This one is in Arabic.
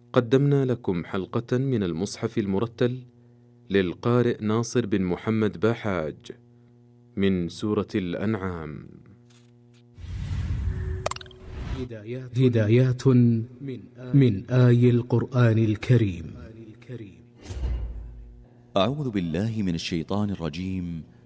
قدمنا لكم حلقة من المصحف المرتل للقارئ ناصر بن محمد باحاج من سورة الأنعام. هدايات من آي القرآن الكريم. أعوذ بالله من الشيطان الرجيم.